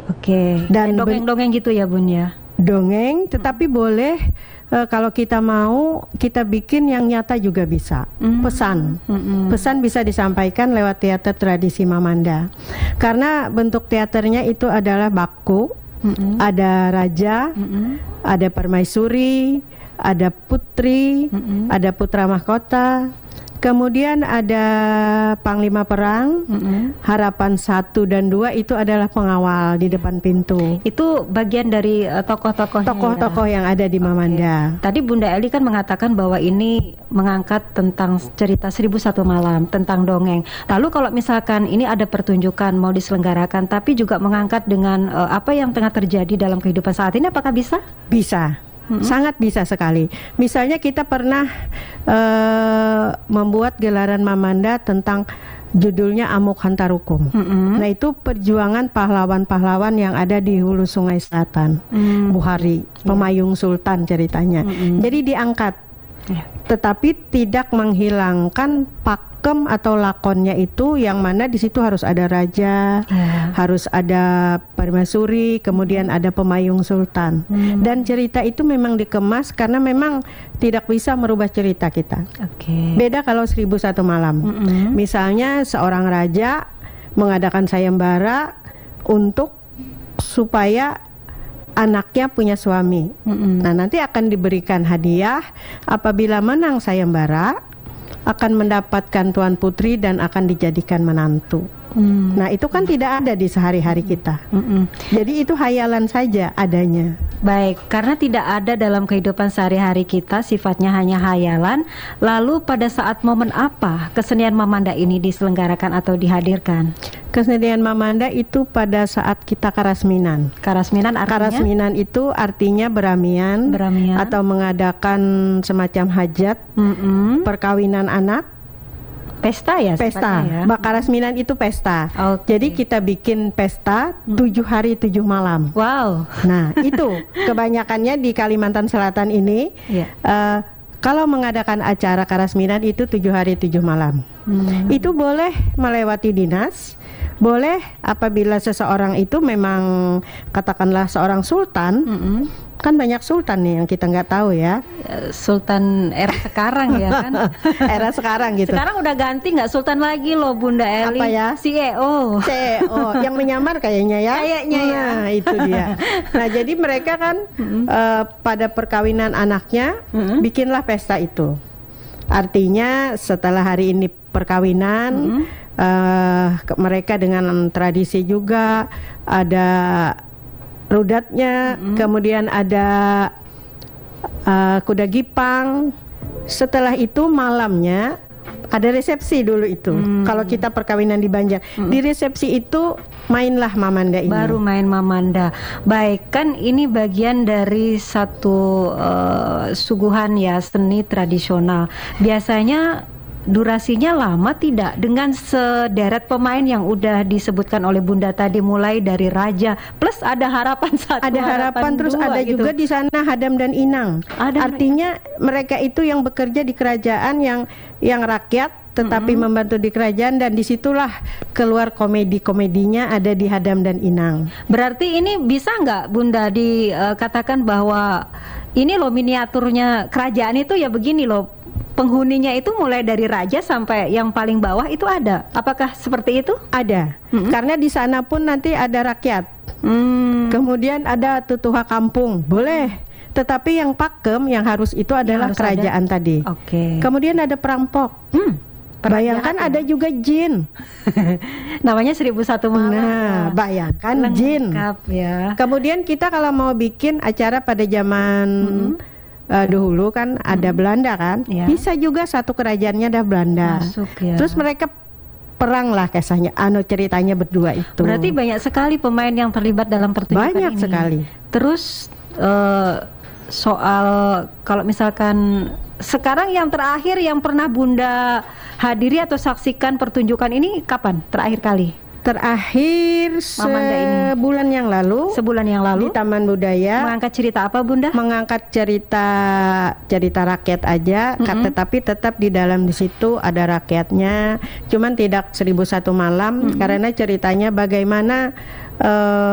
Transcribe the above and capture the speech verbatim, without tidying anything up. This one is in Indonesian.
Oke. Dan dongeng-dongeng gitu ya Bun ya. Dongeng, tetapi hmm. boleh uh, kalau kita mau kita bikin yang nyata juga bisa. Hmm. Pesan, hmm. pesan bisa disampaikan lewat teater tradisi Mamanda. Karena bentuk teaternya itu adalah baku, hmm. ada raja, hmm. ada permaisuri, ada putri, hmm. ada putra mahkota. Kemudian ada panglima perang, mm-hmm. harapan satu dan dua itu adalah pengawal di depan pintu. Itu bagian dari uh, tokoh-tokohnya. Tokoh-tokoh ya? yang ada di Mamanda. Okay. Tadi Bunda Eli kan mengatakan bahwa ini mengangkat tentang cerita Seribu Satu Malam, tentang dongeng. Lalu kalau misalkan ini ada pertunjukan mau diselenggarakan, tapi juga mengangkat dengan uh, apa yang tengah terjadi dalam kehidupan saat ini, apakah bisa? Bisa. Hmm. Sangat bisa sekali. Misalnya kita pernah uh, membuat gelaran Mamanda tentang judulnya Amuk Hantarukum. Hmm. Nah itu perjuangan pahlawan-pahlawan yang ada di hulu Sungai Selatan, hmm. Buhari, Pemayung Sultan ceritanya. Hmm. Jadi diangkat, yeah. tetapi tidak menghilangkan pakem atau lakonnya itu, yang mana di situ harus ada raja, yeah. harus ada permaisuri, kemudian ada pemayung sultan. Hmm. Dan cerita itu memang dikemas karena memang tidak bisa merubah cerita kita. Okay. Beda kalau Seribu Satu Malam. Mm-hmm. Misalnya seorang raja mengadakan sayembara untuk supaya anaknya punya suami. Mm-hmm. Nah nanti akan diberikan hadiah apabila menang sayembara, akan mendapatkan tuan putri dan akan dijadikan menantu. Hmm. Nah itu kan tidak ada di sehari-hari kita. Hmm. Jadi itu hayalan saja adanya. Baik, karena tidak ada dalam kehidupan sehari-hari kita, sifatnya hanya hayalan. Lalu pada saat momen apa kesenian Mamanda ini diselenggarakan atau dihadirkan? Kesenian Mamanda itu pada saat kita karasminan. Karasminan artinya? Karasminan itu artinya beramian, beramian. atau mengadakan semacam hajat, mm-hmm. perkawinan anak. Pesta ya? Pesta, ya? Karasminan itu pesta. Okay. Jadi kita bikin pesta tujuh hari tujuh malam. Wow. Nah itu kebanyakannya di Kalimantan Selatan ini. Yeah. uh, Kalau mengadakan acara karasminan itu tujuh hari tujuh malam. Hmm. Itu boleh melewati dinas, boleh apabila seseorang itu memang katakanlah seorang sultan. Hmm. Kan banyak sultan nih yang kita nggak tahu ya. Sultan era sekarang ya kan. Era sekarang gitu. Sekarang udah ganti, nggak sultan lagi loh Bunda Eli. Apa ya? C E O. C E O yang menyamar kayaknya ya. Kayaknya ya. Nah itu dia. Nah jadi mereka kan mm-hmm. uh, pada perkawinan anaknya mm-hmm. bikinlah pesta itu. Artinya setelah hari ini perkawinan, mm-hmm. uh, ke- mereka dengan tradisi juga ada rudatnya, mm-hmm. kemudian ada uh, kuda gipang. Setelah itu malamnya ada resepsi dulu itu. Mm. Kalau kita perkawinan di Banjar, mm. di resepsi itu mainlah Mamanda ini. Baru main Mamanda. Baik, kan ini bagian dari satu uh, suguhan ya, seni tradisional. Biasanya durasinya lama tidak, dengan sederet pemain yang udah disebutkan oleh Bunda tadi, mulai dari raja plus ada harapan satu, ada harapan, harapan terus dua, ada gitu. Juga di sana Hadam dan Inang. Ada artinya mereka itu yang bekerja di kerajaan, yang yang rakyat tetapi mm-hmm. membantu di kerajaan, dan disitulah keluar komedi-komedinya ada di Hadam dan Inang. Berarti ini bisa nggak Bunda dikatakan bahwa ini loh miniaturnya kerajaan itu ya begini loh, penghuninya itu mulai dari raja sampai yang paling bawah itu ada. Apakah seperti itu? Ada. Mm-hmm. Karena di sana pun nanti ada rakyat. Mm. Kemudian ada tutuha kampung. Boleh. Tetapi yang pakem yang harus itu adalah harus kerajaan ada. Tadi. Oke. Okay. Kemudian ada perampok. Hmm. Bayangkan ada juga jin. Namanya Seribu Satu Malam. Nah, bayangkan lengkap, jin. Ya. Kemudian kita kalau mau bikin acara pada zaman mm-hmm. Uh, dahulu kan hmm. ada Belanda kan, ya. Bisa juga satu kerajaannya ada Belanda. Masuk, ya. Terus mereka perang lah kisahnya, anu ceritanya berdua itu. Berarti banyak sekali pemain yang terlibat dalam pertunjukan banyak ini. Banyak sekali. Terus uh, soal kalau misalkan sekarang yang terakhir yang pernah Bunda hadiri atau saksikan pertunjukan ini kapan terakhir kali? Terakhir sebulan yang lalu. Sebulan yang lalu di Taman Budaya. Mengangkat cerita apa Bunda? Mengangkat cerita cerita rakyat aja, mm-hmm. tetapi tetap di dalam di situ ada rakyatnya. Cuman tidak Seribu Satu Malam, mm-hmm. karena ceritanya bagaimana uh,